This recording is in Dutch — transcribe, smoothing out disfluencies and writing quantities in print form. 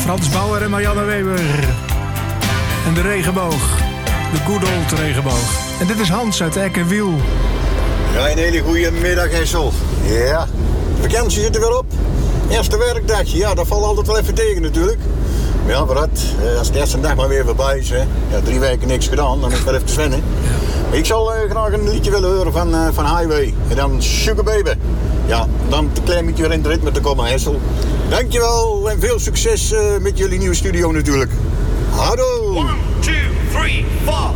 Frans Bauer en Marianne Weber. En de regenboog. De good old regenboog. En dit is Hans uit Eck en Wiel. Ja, een hele goede middag, Hessel. Ja, de vakantie zit er weer op. Eerste werkdagje, ja, dat valt altijd wel even tegen natuurlijk. Maar ja, vooruit, als de eerste dag maar weer voorbij is, hè. Ja, 3 weken niks gedaan, dan moet ik wel even wennen. Ja. Ik zal graag een liedje willen horen van Highway. En dan Sugar Baby. Ja, dan een klein beetje weer in het ritme te komen, Hessel. Dankjewel en veel succes met jullie nieuwe studio natuurlijk. Hallo! 1, 2, 3, 4.